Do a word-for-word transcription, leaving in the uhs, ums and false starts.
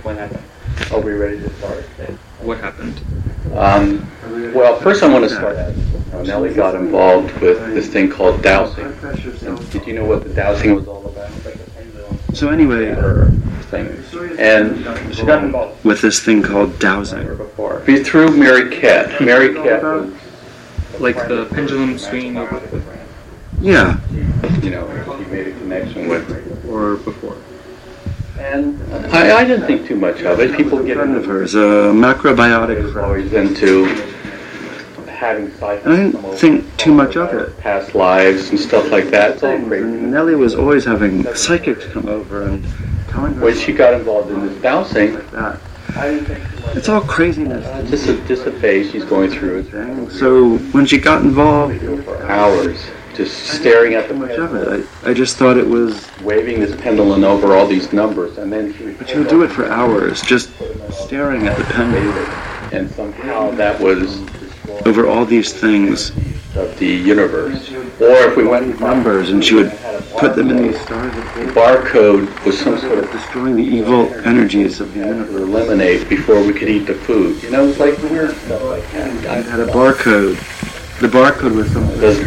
What happened? Are we ready to start? What happened? Um, well, first I want to start out. Uh, Nellie got involved with this thing called dowsing. And did you know what the dowsing was all about? So anyway, Her thing. And she got involved with this thing called dowsing. before. Be through Mary Cat. Mary Cat was, Like the pendulum swinging over the, Yeah. you know, she made a connection with her. or before? And I, I didn't think too much of it. People get Friend into of hers, a macrobiotic was friend. always into having psychics. I didn't come over think and too talk much of about it. Past lives and stuff like that. It's all crazy. Nellie was always having psychics come over and telling her When she got involved in this dowsing, like that. I didn't think too much. It's all craziness. It's just a, just a phase she's going through. It's Thing. So when she got involved, for hours, just staring at the too much of pendulum, it. I, I just thought it was, waving this pendulum over all these numbers, and then she would but she would do it for hours, just staring at the pendulum and somehow that was over all these things, of the universe. Or if we went numbers, and she would put them in these stars. the barcode was some sort of Destroying the evil energies of the to universe. eliminate before we could eat the food. You know, it's like weird stuff like that. It had a barcode. The barcode was something. Does